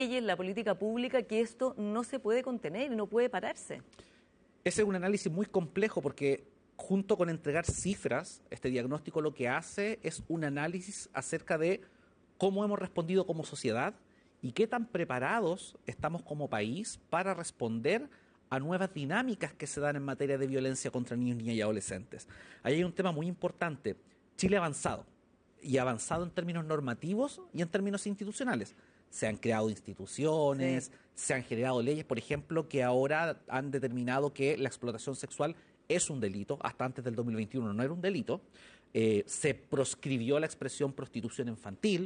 leyes, la política pública, que esto no se puede contener y no puede pararse? Ese es un análisis muy complejo porque junto con entregar cifras, este diagnóstico lo que hace es un análisis acerca de cómo hemos respondido como sociedad y qué tan preparados estamos como país para responder a nuevas dinámicas que se dan en materia de violencia contra niños, niñas y adolescentes. Ahí hay un tema muy importante. Chile ha avanzado, y ha avanzado en términos normativos y en términos institucionales. Se han creado instituciones, Sí. se han generado leyes, por ejemplo, que ahora han determinado que la explotación sexual es un delito. Hasta antes del 2021 no era un delito. Se proscribió la expresión prostitución infantil.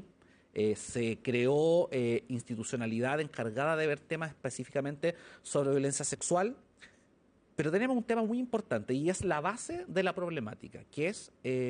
Se creó institucionalidad encargada de ver temas específicamente sobre violencia sexual. Pero tenemos un tema muy importante y es la base de la problemática, que es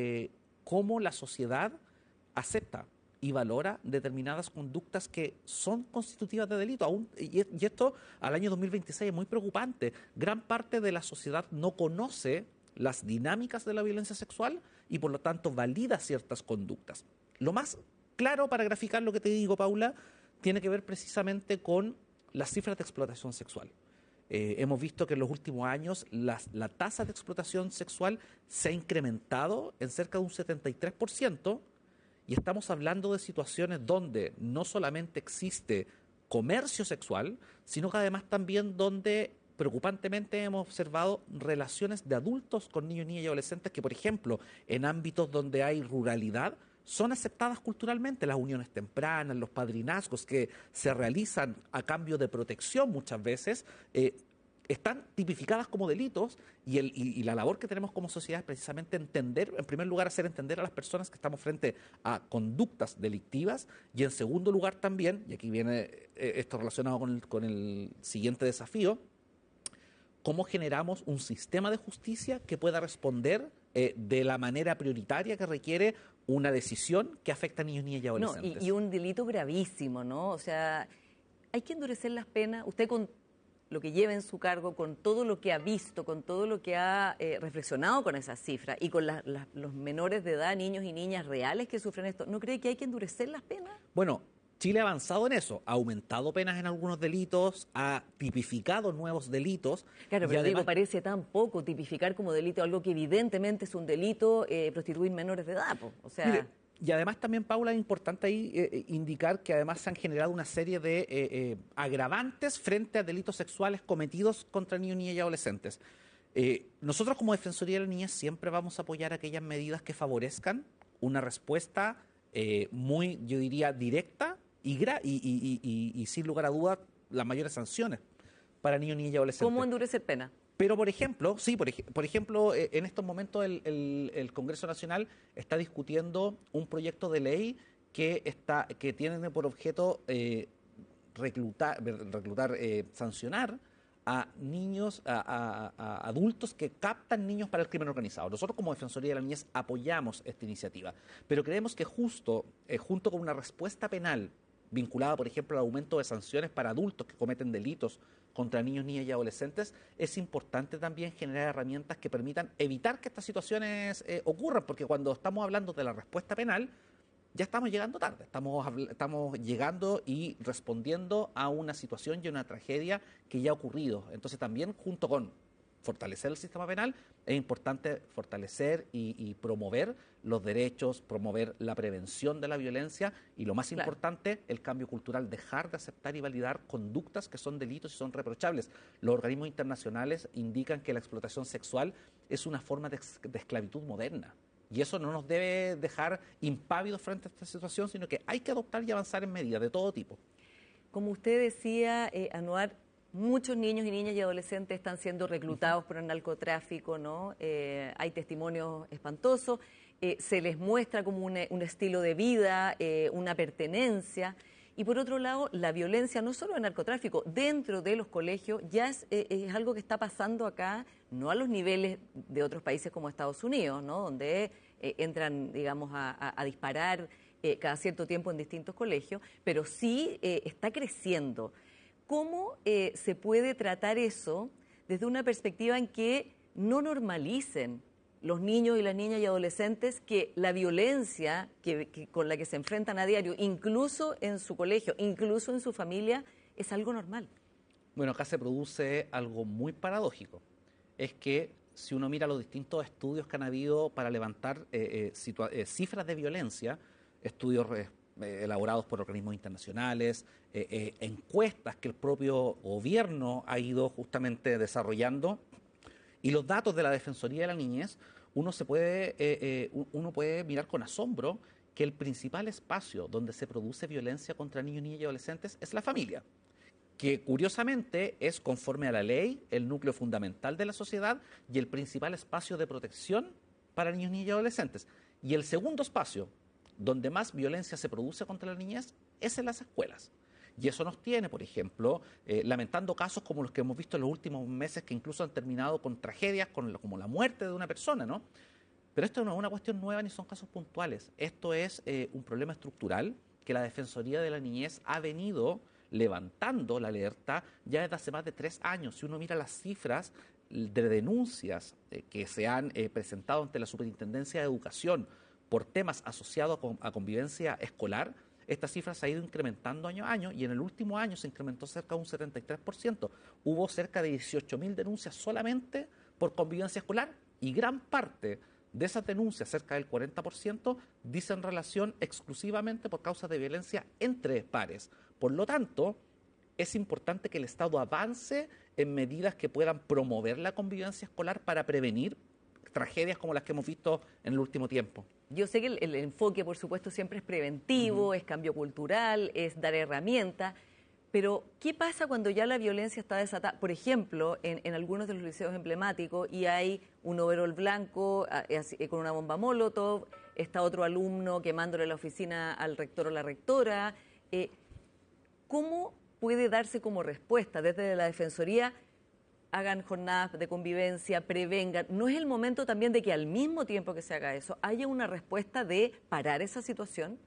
cómo la sociedad acepta y valora determinadas conductas que son constitutivas de delito. Y esto al año 2026 es muy preocupante. Gran parte de la sociedad no conoce las dinámicas de la violencia sexual y por lo tanto valida ciertas conductas. Lo más claro para graficar lo que te digo, Paula, tiene que ver precisamente con las cifras de explotación sexual. Hemos visto que en los últimos años la tasa de explotación sexual se ha incrementado en cerca de un 73%, y estamos hablando de situaciones donde no solamente existe comercio sexual, sino que además también donde preocupantemente hemos observado relaciones de adultos con niños, niñas y adolescentes que, por ejemplo, en ámbitos donde hay ruralidad, son aceptadas culturalmente. Las uniones tempranas, los padrinazgos que se realizan a cambio de protección muchas veces, están tipificadas como delitos y la labor que tenemos como sociedad es precisamente entender, en primer lugar, hacer entender a las personas que estamos frente a conductas delictivas y en segundo lugar también, y aquí viene esto relacionado con el siguiente desafío, cómo generamos un sistema de justicia que pueda responder de la manera prioritaria que requiere una decisión que afecta a niños, niñas y No, adolescentes. y un delito gravísimo, ¿no? O sea, hay que endurecer las penas. Usted con lo que lleva en su cargo, con todo lo que ha visto, con todo lo que ha reflexionado con esas cifras y con los menores de edad, niños y niñas reales que sufren esto, ¿no cree que hay que endurecer las penas? Bueno, Chile ha avanzado en eso, ha aumentado penas en algunos delitos, ha tipificado nuevos delitos Claro, y pero digo, además, parece tan poco tipificar como delito algo que evidentemente es un delito, prostituir menores de edad, po. O sea, mire, y además también, Paula, es importante ahí indicar que además se han generado una serie de agravantes frente a delitos sexuales cometidos contra niños, niñas y adolescentes. Nosotros como Defensoría de la Niñez siempre vamos a apoyar aquellas medidas que favorezcan una respuesta muy, yo diría, directa y sin lugar a dudas las mayores sanciones para niños, niñas y ¿cómo adolescentes. endurecer pena? Pero, por ejemplo, sí, por ejemplo, en estos momentos el Congreso Nacional está discutiendo un proyecto de ley que tiene por objeto sancionar a niños, a adultos que captan niños para el crimen organizado. Nosotros como Defensoría de la Niñez apoyamos esta iniciativa, pero creemos que junto con una respuesta penal vinculada, por ejemplo, al aumento de sanciones para adultos que cometen delitos contra niños, niñas y adolescentes, es importante también generar herramientas que permitan evitar que estas situaciones ocurran, porque cuando estamos hablando de la respuesta penal, ya estamos llegando tarde, estamos llegando y respondiendo a una situación y a una tragedia que ya ha ocurrido. Entonces también junto con fortalecer el sistema penal, es importante fortalecer y promover los derechos, promover la prevención de la violencia y lo más Claro. importante, el cambio cultural, dejar de aceptar y validar conductas que son delitos y son reprochables. Los organismos internacionales indican que la explotación sexual es una forma de esclavitud moderna. Y eso no nos debe dejar impávidos frente a esta situación, sino que hay que adoptar y avanzar en medidas de todo tipo. Como usted decía, Anuar, muchos niños y niñas y adolescentes están siendo reclutados por el narcotráfico, ¿no? Hay testimonios espantosos, se les muestra como un estilo de vida, una pertenencia. Y por otro lado, la violencia, no solo de narcotráfico, dentro de los colegios, ya es algo que está pasando acá, no a los niveles de otros países como Estados Unidos, ¿no? Donde entran, digamos, a disparar cada cierto tiempo en distintos colegios, pero sí está creciendo. ¿Cómo se puede tratar eso desde una perspectiva en que no normalicen los niños y las niñas y adolescentes que la violencia con la que se enfrentan a diario, incluso en su colegio, incluso en su familia, es algo normal. Bueno, acá se produce algo muy paradójico. Es que si uno mira los distintos estudios que han habido para levantar cifras de violencia, estudios elaborados por organismos internacionales, encuestas que el propio gobierno ha ido justamente desarrollando, y los datos de la Defensoría de la Niñez, uno puede mirar con asombro que el principal espacio donde se produce violencia contra niños, niñas y adolescentes es la familia, que curiosamente es, conforme a la ley, el núcleo fundamental de la sociedad y el principal espacio de protección para niños, niñas y adolescentes. Y el segundo espacio donde más violencia se produce contra la niñez es en las escuelas. Y eso nos tiene, por ejemplo, lamentando casos como los que hemos visto en los últimos meses, que incluso han terminado con tragedias como la muerte de una persona, ¿no? Pero esto no es una cuestión nueva ni son casos puntuales. Esto es un problema estructural que la Defensoría de la Niñez ha venido levantando la alerta ya desde hace más de 3 años. Si uno mira las cifras de denuncias que se han presentado ante la Superintendencia de Educación por temas asociados a convivencia escolar, esta cifra se ha ido incrementando año a año y en el último año se incrementó cerca de un 73%. Hubo cerca de 18.000 denuncias solamente por convivencia escolar y gran parte de esas denuncias, cerca del 40%, dicen relación exclusivamente por causas de violencia entre pares. Por lo tanto, es importante que el Estado avance en medidas que puedan promover la convivencia escolar para prevenir tragedias como las que hemos visto en el último tiempo. Yo sé que el enfoque, por supuesto, siempre es preventivo, es cambio cultural, es dar herramientas, pero ¿qué pasa cuando ya la violencia está desatada? Por ejemplo, en algunos de los liceos emblemáticos y hay un overol blanco con una bomba Molotov, está otro alumno quemándole la oficina al rector o la rectora. ¿Cómo puede darse como respuesta desde la Defensoría? Hagan jornadas de convivencia, prevengan. ¿No es el momento también de que al mismo tiempo que se haga eso, haya una respuesta de parar esa situación?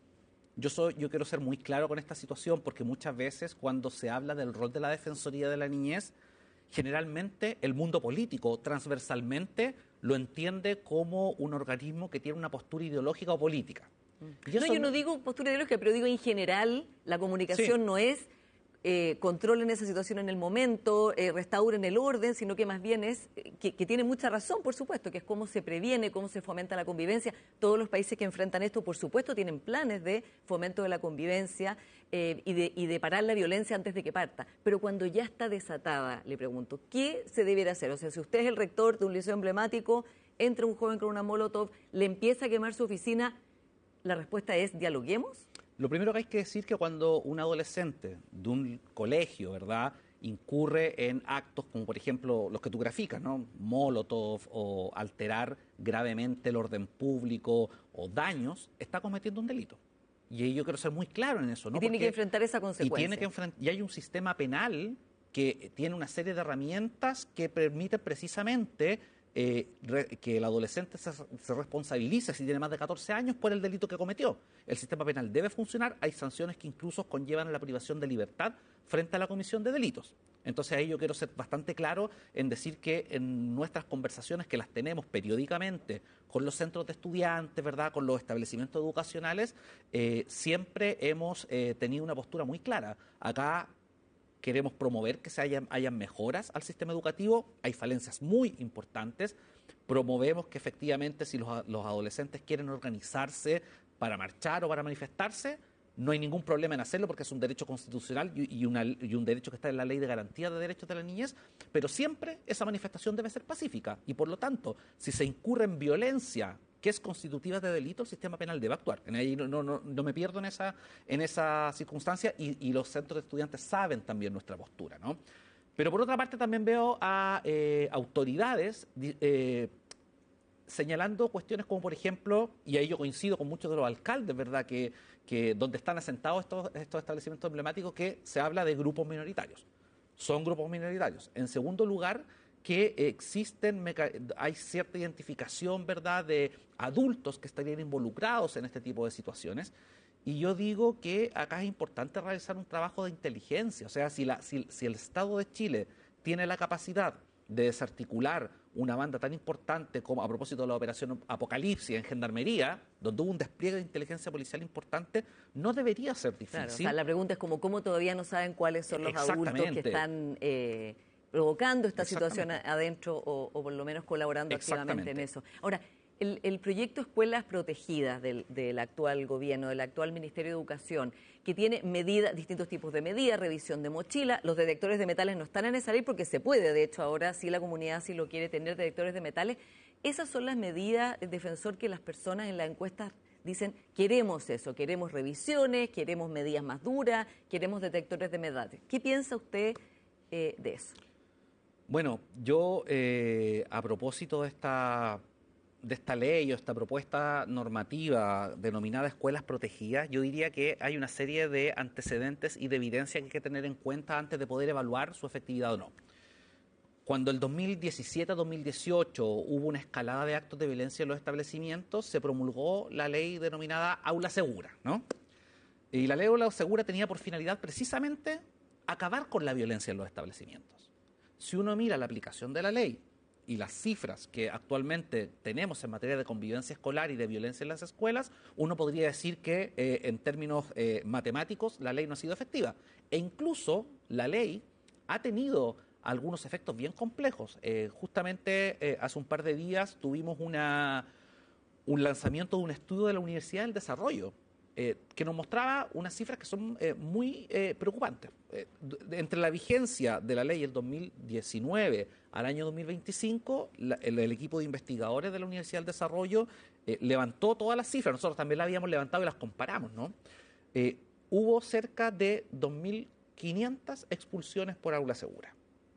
Yo quiero ser muy claro con esta situación porque muchas veces cuando se habla del rol de la Defensoría de la Niñez, generalmente el mundo político transversalmente lo entiende como un organismo que tiene una postura ideológica o política. No, yo no digo postura ideológica, pero digo en general la comunicación no es controlen esa situación en el momento, restauren el orden, sino que más bien es, que tiene mucha razón, por supuesto, que es cómo se previene, cómo se fomenta la convivencia. Todos los países que enfrentan esto, por supuesto, tienen planes de fomento de la convivencia y de parar la violencia antes de que parta. Pero cuando ya está desatada, le pregunto, ¿qué se debiera hacer? O sea, si usted es el rector de un liceo emblemático, entra un joven con una molotov, le empieza a quemar su oficina, la respuesta es ¿dialoguemos? Lo primero que hay que decir que cuando un adolescente de un colegio, ¿verdad?, incurre en actos como, por ejemplo, los que tú graficas, ¿no?, Molotov o alterar gravemente el orden público o daños, está cometiendo un delito. Y yo quiero ser muy claro en eso, ¿no? Y tiene que enfrentar esa consecuencia. Y hay un sistema penal que tiene una serie de herramientas que permiten precisamente que el adolescente se responsabilice si tiene más de 14 años por el delito que cometió. El sistema penal debe funcionar, hay sanciones que incluso conllevan la privación de libertad frente a la comisión de delitos. Entonces ahí yo quiero ser bastante claro en decir que en nuestras conversaciones, que las tenemos periódicamente con los centros de estudiantes, ¿verdad?, con los establecimientos educacionales, siempre hemos tenido una postura muy clara. Acá queremos promover que hayan mejoras al sistema educativo, hay falencias muy importantes, promovemos que efectivamente si los adolescentes quieren organizarse para marchar o para manifestarse, no hay ningún problema en hacerlo porque es un derecho constitucional y un derecho que está en la Ley de Garantía de Derechos de la Niñez, pero siempre esa manifestación debe ser pacífica y por lo tanto, si se incurre en violencia que es constitutiva de delito, el sistema penal debe actuar. Ahí no me pierdo en esa circunstancia y los centros de estudiantes saben también nuestra postura, ¿no? Pero por otra parte también veo a autoridades señalando cuestiones como, por ejemplo, y ahí yo coincido con muchos de los alcaldes, ¿verdad?, que donde están asentados estos establecimientos emblemáticos, que se habla de grupos minoritarios. Son grupos minoritarios. En segundo lugar, que hay cierta identificación, ¿verdad?, de adultos que estarían involucrados en este tipo de situaciones. Y yo digo que acá es importante realizar un trabajo de inteligencia. O sea, si el Estado de Chile tiene la capacidad de desarticular una banda tan importante como a propósito de la operación Apocalipsis en Gendarmería, donde hubo un despliegue de inteligencia policial importante, no debería ser difícil. Claro, o sea, la pregunta es como cómo todavía no saben cuáles son los adultos que están provocando esta situación adentro o por lo menos colaborando activamente en eso. Ahora, el proyecto Escuelas Protegidas del actual gobierno, del actual Ministerio de Educación, que tiene medidas, distintos tipos de medidas, revisión de mochila, los detectores de metales no están en esa ley porque se puede, de hecho ahora sí la comunidad sí lo quiere tener, detectores de metales. Esas son las medidas, defensor, que las personas en la encuesta dicen, queremos eso, queremos revisiones, queremos medidas más duras, queremos detectores de metales. ¿Qué piensa usted de eso? Bueno, yo a propósito de esta ley o esta propuesta normativa denominada escuelas protegidas, yo diría que hay una serie de antecedentes y de evidencia que hay que tener en cuenta antes de poder evaluar su efectividad o no. Cuando el 2017-2018 hubo una escalada de actos de violencia en los establecimientos, se promulgó la ley denominada Aula Segura, ¿no? Y la ley Aula Segura tenía por finalidad precisamente acabar con la violencia en los establecimientos. Si uno mira la aplicación de la ley y las cifras que actualmente tenemos en materia de convivencia escolar y de violencia en las escuelas, uno podría decir que en términos matemáticos la ley no ha sido efectiva. E incluso la ley ha tenido algunos efectos bien complejos. Justamente hace un par de días tuvimos un lanzamiento de un estudio de la Universidad del Desarrollo, que nos mostraba unas cifras que son muy preocupantes. Entre la vigencia de la ley el 2019 al año 2025, el equipo de investigadores de la Universidad del Desarrollo levantó todas las cifras. Nosotros también las habíamos levantado y las comparamos, ¿no? Hubo cerca de 2.500 expulsiones por aula segura.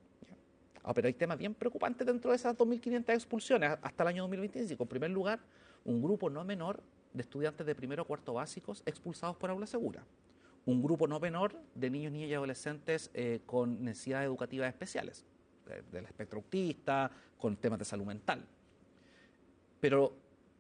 Pero hay temas bien preocupantes dentro de esas 2.500 expulsiones hasta el año 2025. En primer lugar, un grupo no menor de estudiantes de primero o cuarto básicos expulsados por aula segura. Un grupo no menor de niños, niñas y adolescentes con necesidades educativas especiales, del espectro autista, con temas de salud mental. Pero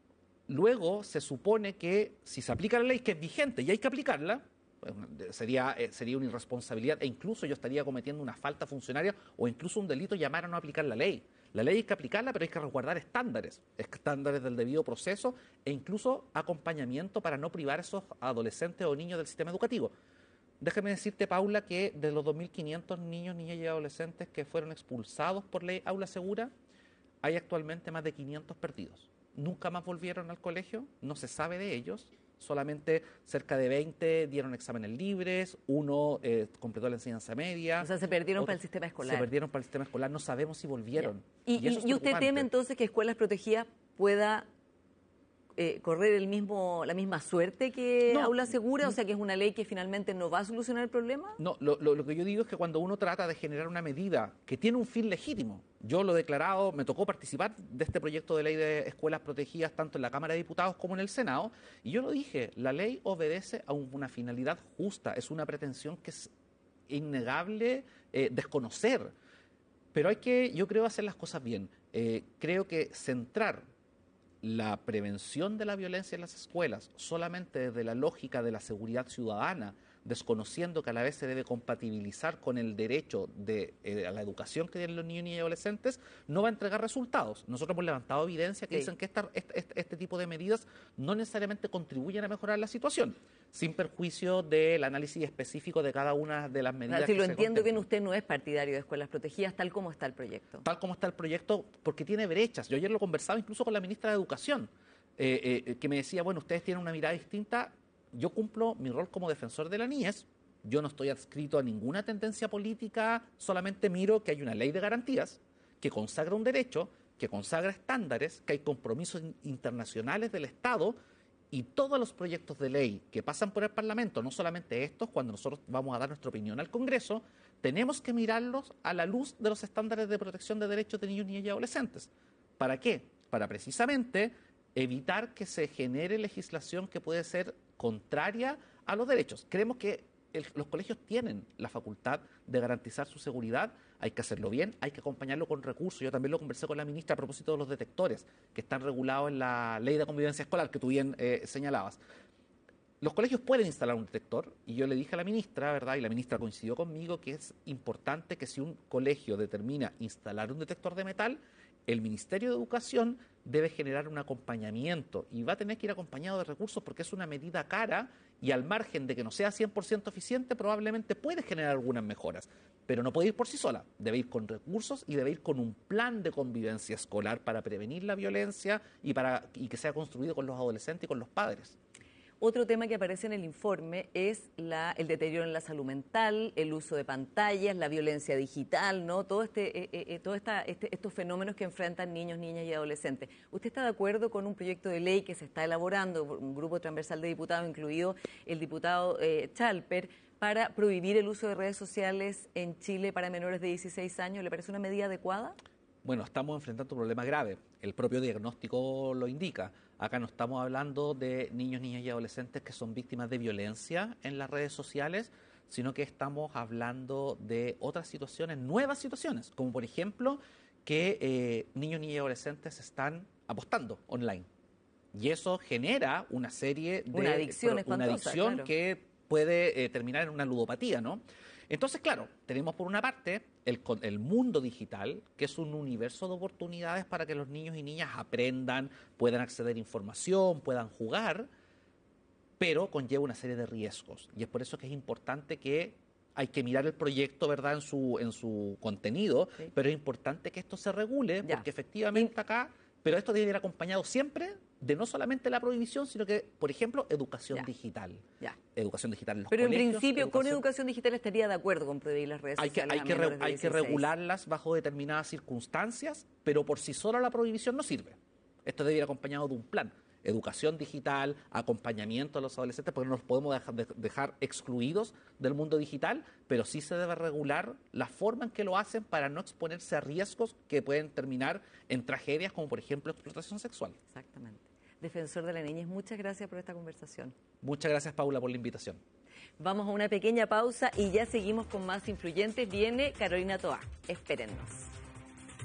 luego se supone que si se aplica la ley, que es vigente y hay que aplicarla, sería una irresponsabilidad e incluso yo estaría cometiendo una falta funcionaria o incluso un delito llamar a no aplicar la ley. La ley hay que aplicarla, pero hay que resguardar estándares del debido proceso e incluso acompañamiento para no privar a esos adolescentes o niños del sistema educativo. Déjame decirte, Paula, que de los 2.500 niños, niñas y adolescentes que fueron expulsados por ley Aula Segura, hay actualmente más de 500 perdidos. Nunca más volvieron al colegio, no se sabe de ellos. Solamente cerca de 20 dieron exámenes libres, uno completó la enseñanza media. O sea, se perdieron para el sistema escolar. Se perdieron para el sistema escolar, no sabemos si volvieron. ¿Y usted teme entonces que Escuelas Protegidas pueda correr la misma suerte que Aula Segura? O sea, que es una ley que finalmente no va a solucionar el problema. No, lo que yo digo es que cuando uno trata de generar una medida que tiene un fin legítimo, yo lo he declarado, me tocó participar de este proyecto de ley de escuelas protegidas tanto en la Cámara de Diputados como en el Senado, y yo lo dije, la ley obedece a una finalidad justa, es una pretensión que es innegable desconocer, pero hay que, yo creo, hacer las cosas bien. Creo que centrar la prevención de la violencia en las escuelas solamente desde la lógica de la seguridad ciudadana, desconociendo que a la vez se debe compatibilizar con el derecho a la educación que tienen los niños y adolescentes, no va a entregar resultados. Nosotros hemos levantado evidencia que dicen que este tipo de medidas no necesariamente contribuyen a mejorar la situación, sin perjuicio del análisis específico de cada una de las medidas. Si lo entiendo bien, usted no es partidario de escuelas protegidas tal como está el proyecto. Tal como está el proyecto, porque tiene brechas. Yo ayer lo conversaba incluso con la ministra de Educación, que me decía, bueno, ustedes tienen una mirada distinta. Yo cumplo mi rol como defensor de la niñez, yo no estoy adscrito a ninguna tendencia política, solamente miro que hay una ley de garantías que consagra un derecho, que consagra estándares, que hay compromisos internacionales del Estado y todos los proyectos de ley que pasan por el Parlamento, no solamente estos, cuando nosotros vamos a dar nuestra opinión al Congreso, tenemos que mirarlos a la luz de los estándares de protección de derechos de niños, niñas y adolescentes. ¿Para qué? Para precisamente evitar que se genere legislación que puede ser contraria a los derechos. Creemos que los colegios tienen la facultad de garantizar su seguridad, hay que hacerlo bien, hay que acompañarlo con recursos. Yo también lo conversé con la ministra a propósito de los detectores que están regulados en la Ley de Convivencia Escolar que tú bien señalabas. Los colegios pueden instalar un detector y yo le dije a la ministra, ¿verdad? Y la ministra coincidió conmigo que es importante que si un colegio determina instalar un detector de metal, el Ministerio de Educación debe generar un acompañamiento y va a tener que ir acompañado de recursos porque es una medida cara y al margen de que no sea 100% eficiente probablemente puede generar algunas mejoras, pero no puede ir por sí sola, debe ir con recursos y debe ir con un plan de convivencia escolar para prevenir la violencia y que sea construido con los adolescentes y con los padres. Otro tema que aparece en el informe es el deterioro en la salud mental, el uso de pantallas, la violencia digital, ¿no? Todos estos fenómenos que enfrentan niños, niñas y adolescentes. ¿Usted está de acuerdo con un proyecto de ley que se está elaborando por un grupo transversal de diputados, incluido el diputado Chalper, para prohibir el uso de redes sociales en Chile para menores de 16 años? ¿Le parece una medida adecuada? Bueno, estamos enfrentando un problema grave. El propio diagnóstico lo indica. Acá no estamos hablando de niños, niñas y adolescentes que son víctimas de violencia en las redes sociales, sino que estamos hablando de otras situaciones, nuevas situaciones, como por ejemplo que niños, niñas y adolescentes están apostando online. Y eso genera una serie de... Una adicción espantosa, una adicción claro, que puede terminar en una ludopatía, ¿no? Entonces, claro, tenemos por una parte el mundo digital, que es un universo de oportunidades para que los niños y niñas aprendan, puedan acceder a información, puedan jugar, pero conlleva una serie de riesgos. Y es por eso que es importante que hay que mirar el proyecto, ¿verdad?, en su contenido, sí. pero es importante que esto se regule, Ya. porque efectivamente acá, pero esto debe ir acompañado siempre de no solamente la prohibición, sino que, por ejemplo, educación Ya. digital. Ya. Educación digital en los Pero en colegios. principio, con educación digital estaría de acuerdo con prohibir las redes sociales a menores de Hay que 16. regularlas bajo determinadas circunstancias, pero por sí sola la prohibición no sirve. Esto debe ir acompañado de un plan. Educación digital, acompañamiento a los adolescentes, porque no los podemos dejar excluidos del mundo digital, pero sí se debe regular la forma en que lo hacen para no exponerse a riesgos que pueden terminar en tragedias como, por ejemplo, explotación sexual. Exactamente. Defensor de la Niñez, muchas gracias por esta conversación. Muchas gracias, Paula, por la invitación. Vamos a una pequeña pausa y ya seguimos con más influyentes. Viene Carolina Toá. Espérennos.